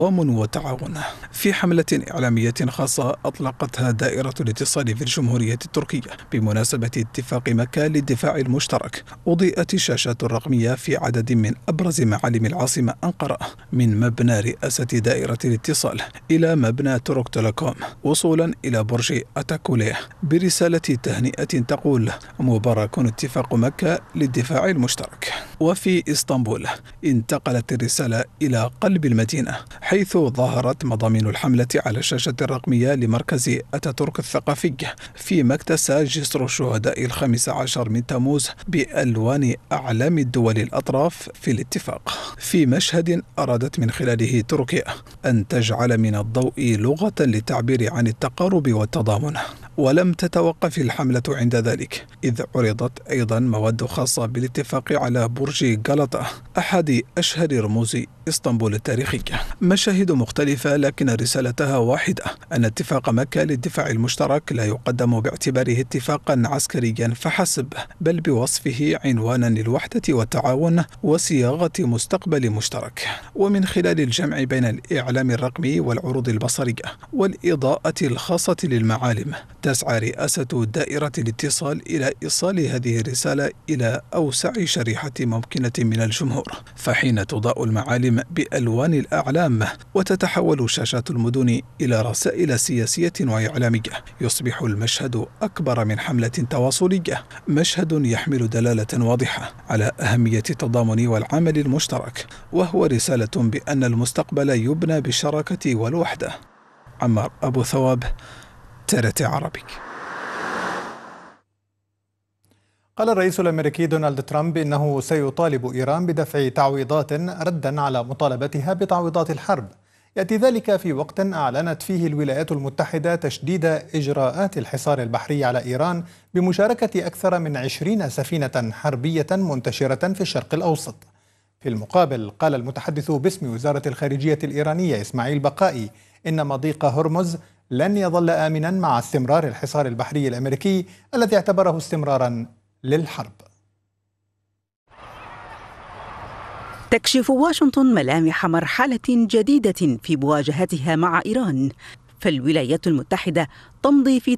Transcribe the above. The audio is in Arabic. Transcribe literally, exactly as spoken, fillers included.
تضامن وتعاون. في حملة إعلامية خاصة أطلقتها دائرة الاتصال في الجمهورية التركية بمناسبة اتفاق مكة للدفاع المشترك، أضيئت الشاشات الرقمية في عدد من أبرز معالم العاصمة أنقرة، من مبنى رئاسة دائرة الاتصال إلى مبنى تورك تيليكوم، وصولا إلى برج أتاكوليه، برسالة تهنئة تقول: مبارك اتفاق مكة للدفاع المشترك. وفي إسطنبول انتقلت الرسالة إلى قلب المدينة، حيث ظهرت مضامين الحملة على الشاشة الرقمية لمركز أتاتورك الثقافي في مكتسى جسر الشهداء الخامس عشر من تموز بألوان أعلام الدول الأطراف في الاتفاق، في مشهد أرادت من خلاله تركيا أن تجعل من الضوء لغة للتعبير عن التقارب والتضامن. ولم تتوقف الحملة عند ذلك، إذ عرضت أيضا مواد خاصة بالاتفاق على برج غلطة، أحد أشهر رموز إسطنبول التاريخية. مشاهد مختلفة لكن رسالتها واحدة: أن اتفاق مكة للدفاع المشترك لا يقدم باعتباره اتفاقا عسكريا فحسب، بل بوصفه عنوانا للوحدة والتعاون وصياغة مستقبل مشترك. ومن خلال الجمع بين الإعلام الرقمي والعروض البصرية والإضاءة الخاصة للمعالم، تسعى رئاسة دائرة الاتصال إلى إيصال هذه الرسالة إلى أوسع شريحة ممكنة من الجمهور. فحين تضاء المعالم بألوان الأعلام وتتحول شاشات المدن إلى رسائل سياسية وإعلامية، يصبح المشهد أكبر من حملة تواصلية، مشهد يحمل دلالة واضحة على أهمية التضامن والعمل المشترك، وهو رسالة بأن المستقبل يبنى بالشراكة والوحدة. عمار أبو ثواب، ترتي عربي. قال الرئيس الأمريكي دونالد ترامب إنه سيطالب إيران بدفع تعويضات ردا على مطالبتها بتعويضات الحرب. يأتي ذلك في وقت أعلنت فيه الولايات المتحدة تشديد إجراءات الحصار البحري على إيران بمشاركة أكثر من عشرين سفينة حربية منتشرة في الشرق الأوسط. في المقابل، قال المتحدث باسم وزارة الخارجية الإيرانية إسماعيل بقائي إن مضيق هرمز لن يظل آمنا مع استمرار الحصار البحري الأمريكي الذي اعتبره استمرارا للحرب. تكشف واشنطن ملامح مرحلة جديدة في مواجهتها مع إيران، فالولايات المتحدة تمضي في